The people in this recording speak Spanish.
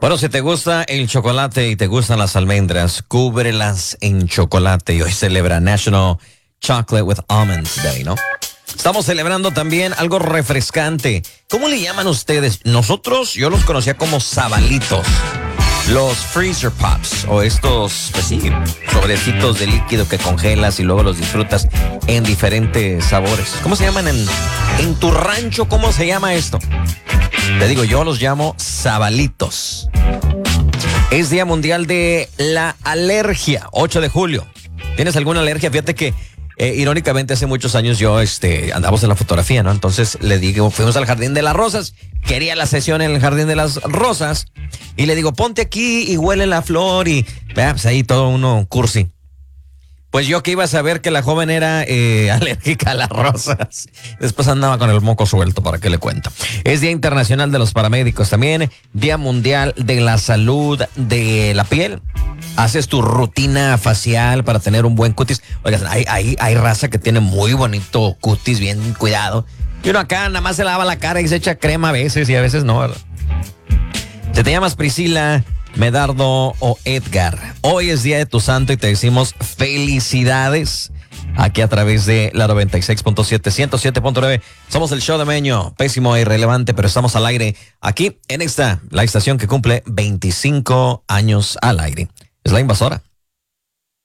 Bueno, si te gusta el chocolate y te gustan las almendras, cúbrelas en chocolate. Y hoy celebra National Chocolate with Almonds Day, ¿no? Estamos celebrando también algo refrescante. ¿Cómo le llaman ustedes? Yo los conocía como sabalitos. Los freezer pops o estos, pues sí, sobrecitos de líquido que congelas y luego los disfrutas en diferentes sabores. ¿Cómo se llaman en tu rancho? ¿Cómo se llama esto? Te digo, yo los llamo sabalitos. Es Día Mundial de la Alergia, 8 de julio. ¿Tienes alguna alergia? Fíjate que irónicamente hace muchos años yo andamos en la fotografía, ¿no? Entonces le digo, fuimos al Jardín de las Rosas, quería la sesión en el Jardín de las Rosas y le digo, ponte aquí y huele la flor y vea, pues ahí todo uno cursi. Pues yo que iba a saber que la joven era alérgica a las rosas. Después andaba con el moco suelto, ¿para qué le cuento? Es Día Internacional de los Paramédicos también, Día Mundial de la Salud de la Piel. Haces tu rutina facial para tener un buen cutis. Oigan, hay raza que tiene muy bonito cutis, bien cuidado. Y uno acá nada más se lava la cara y se echa crema a veces y a veces no, ¿verdad? Si te llamas Priscila, Medardo o Edgar, hoy es día de tu santo y te decimos felicidades aquí a través de la 96.7, 107.9. Somos el show de Meño, pésimo e irrelevante, pero estamos al aire aquí en la estación que cumple 25 años al aire. Es la Invasora.